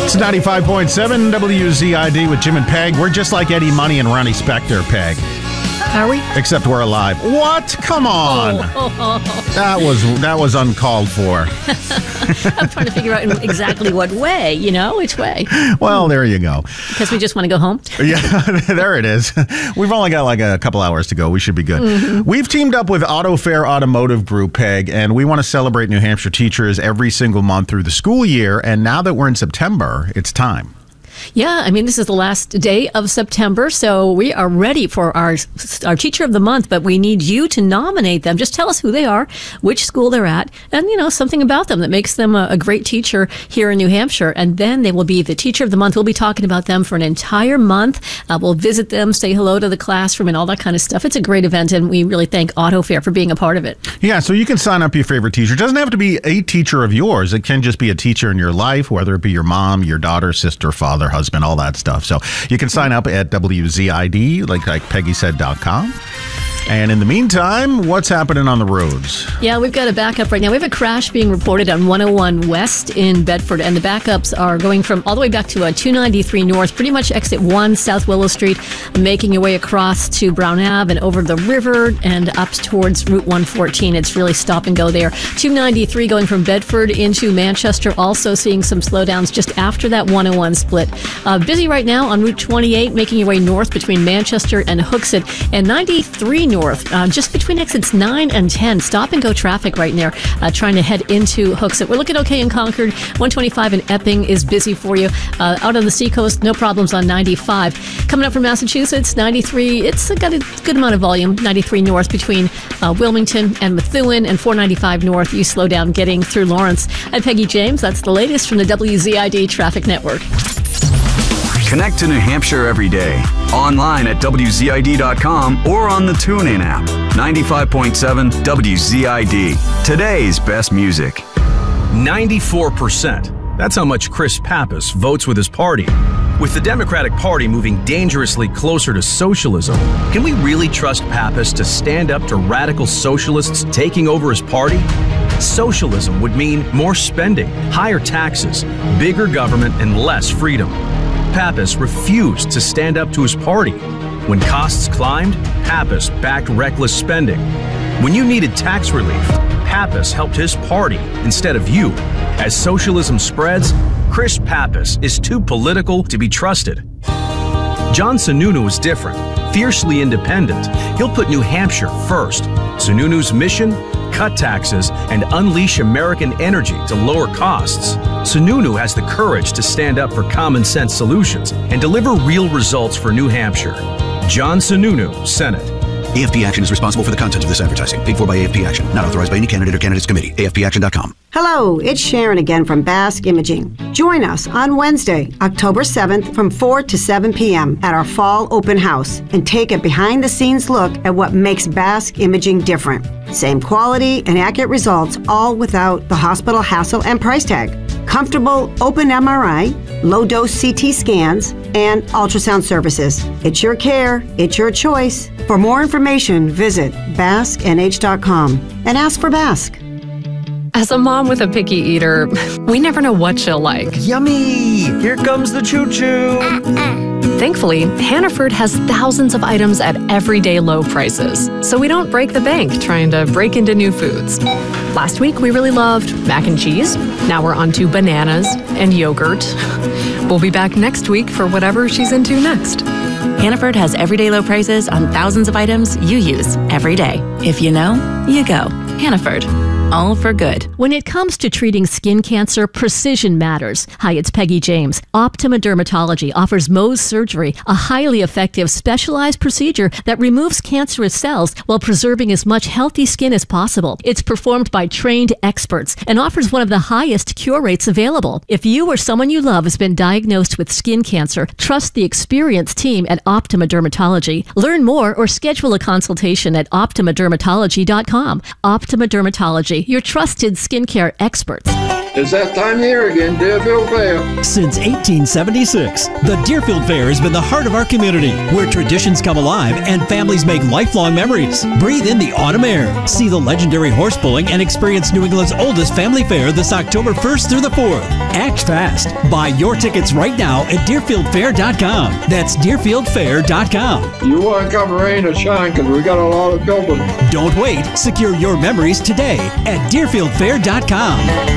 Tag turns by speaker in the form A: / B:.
A: It's 95.7 WZID with Jim and Peg. We're just like Eddie Money and Ronnie Spector, Peg.
B: Are we?
A: Except we're alive. What? Come on. That was uncalled for.
B: I'm trying to figure out in exactly what way, which way.
A: Well, there you go.
B: Because we just want to go home?
A: Yeah, there it is. We've only got like a couple hours to go. We should be good. Mm-hmm. We've teamed up with Auto Fair Automotive Group, Peg, and we want to celebrate New Hampshire teachers every single month through the school year. And now that we're in September, it's time.
B: Yeah, this is the last day of September, so we are ready for our Teacher of the Month, but we need you to nominate them. Just tell us who they are, which school they're at, and, something about them that makes them a great teacher here in New Hampshire, and then they will be the Teacher of the Month. We'll be talking about them for an entire month. We'll visit them, say hello to the classroom, and all that kind of stuff. It's a great event, and we really thank Auto Fair for being a part of it.
A: Yeah, so you can sign up your favorite teacher. It doesn't have to be a teacher of yours. It can just be a teacher in your life, whether it be your mom, your daughter, sister, father, husband, all that stuff. So you can sign up at WZID, like Peggy said.com. And in the meantime, what's happening on the roads?
B: Yeah, we've got a backup right now. We have a crash being reported on 101 West in Bedford, and the backups are going from all the way back to 293 North, pretty much exit 1 South Willow Street, making your way across to Brown Ave and over the river and up towards Route 114. It's really stop and go there. 293 going from Bedford into Manchester, also seeing some slowdowns just after that 101 split. Busy right now on Route 28, making your way north between Manchester and Hooksett, and 93 North, just between exits 9 and 10. Stop and go traffic right there, trying to head into Hooksett. We're looking okay in Concord. 125 in Epping is busy for you. Out on the seacoast, no problems on 95. Coming up from Massachusetts, 93, it's got a good amount of volume. 93 North between Wilmington and Methuen, and 495 North, you slow down getting through Lawrence. I'm Peggy James. That's the latest from the WZID Traffic Network.
C: Connect to New Hampshire every day. Online at WZID.com or on the TuneIn app. 95.7 WZID. Today's best music.
D: 94%. That's how much Chris Pappas votes with his party. With the Democratic Party moving dangerously closer to socialism, can we really trust Pappas to stand up to radical socialists taking over his party? Socialism would mean more spending, higher taxes, bigger government, and less freedom. Pappas refused to stand up to his party. When costs climbed, Pappas backed reckless spending. When you needed tax relief, Pappas helped his party instead of you. As socialism spreads, Chris Pappas is too political to be trusted. John Sununu is different, fiercely independent. He'll put New Hampshire first. Sununu's mission? Cut taxes and unleash American energy to lower costs. Sununu has the courage to stand up for common sense solutions and deliver real results for New Hampshire. John Sununu, Senate.
E: AFP Action is responsible for the content of this advertising. Paid for by AFP Action. Not authorized by any candidate or candidates committee. AFPAction.com.
F: Hello, it's Sharon again from Basque Imaging. Join us on Wednesday, October 7th from 4 to 7 p.m. at our fall open house and take a behind-the-scenes look at what makes Basque Imaging different. Same quality and accurate results, all without the hospital hassle and price tag. Comfortable open MRI, low-dose CT scans, and ultrasound services. It's your care, it's your choice. For more information, visit BasqueNH.com and ask for Basque.
G: As a mom with a picky eater, we never know what she'll like.
H: Yummy! Here comes the choo-choo!
G: Thankfully, Hannaford has thousands of items at everyday low prices, so we don't break the bank trying to break into new foods. Last week, we really loved mac and cheese. Now we're on to bananas and yogurt. We'll be back next week for whatever she's into next.
I: Hannaford has everyday low prices on thousands of items you use every day. If you know, you go. Hannaford. All for good.
B: When it comes to treating skin cancer, precision matters. Hi, it's Peggy James. Optima Dermatology offers Mohs surgery, a highly effective specialized procedure that removes cancerous cells while preserving as much healthy skin as possible. It's performed by trained experts and offers one of the highest cure rates available. If you or someone you love has been diagnosed with skin cancer, trust the experienced team at Optima Dermatology. Learn more or schedule a consultation at optimadermatology.com. Optima Dermatology, your trusted skincare experts.
J: It's that time of year again, Deerfield Fair.
K: Since 1876, the Deerfield Fair has been the heart of our community, where traditions come alive and families make lifelong memories. Breathe in the autumn air. See the legendary horse pulling and experience New England's oldest family fair this October 1st through the 4th. Act fast. Buy your tickets right now at DeerfieldFair.com. That's DeerfieldFair.com.
J: You want to come rain or shine, because we got a lot of building.
K: Don't wait. Secure your memories today at DeerfieldFair.com.